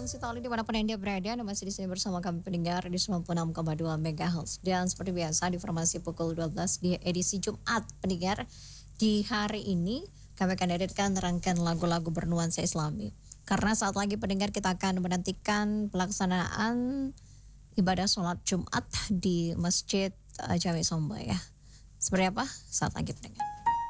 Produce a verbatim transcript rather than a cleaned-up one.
Sitoli dimanapun Anda berada, Anda masih di sini bersama kami pendengar di sembilan puluh enam koma dua MHz. Dan seperti biasa di informasi pukul dua belas di edisi Jumat pendengar, di hari ini kami akan hadirkan rangkaian lagu-lagu bernuansa Islami. Karena saat lagi pendengar kita akan menantikan pelaksanaan ibadah sholat Jumat di Masjid uh, Jami Somba ya. Seperti apa? Saat lagi pendengar.